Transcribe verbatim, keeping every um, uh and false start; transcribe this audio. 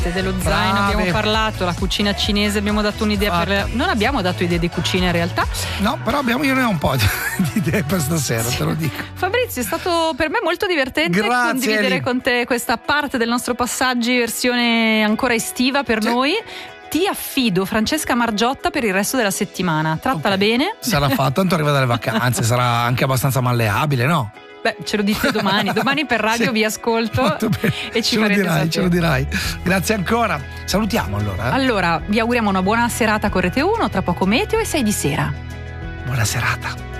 dello zaino Brave. abbiamo parlato, la cucina cinese abbiamo dato un'idea Fatta. per... Non abbiamo dato idee di cucina in realtà. No, però abbiamo, io ne ho un po' di, di idee per stasera, Sì. te lo dico. Fabrizio, è stato per me molto divertente Grazie, condividere Eli. con te questa parte del nostro passaggi versione ancora estiva per Sì. noi. Ti affido Francesca Margiotta per il resto della settimana. Trattala Ok. bene. Sarà fatto, tanto arriva dalle vacanze, sarà anche abbastanza malleabile, no? Beh, ce lo dite domani. Domani per radio Sì. vi ascolto Molto bene. e ci ce lo farete dirai, sapere. ce lo dirai. Grazie ancora. Salutiamo allora. eh. Allora, vi auguriamo una buona serata con Rete uno, tra poco meteo e sei di sera. Buona serata.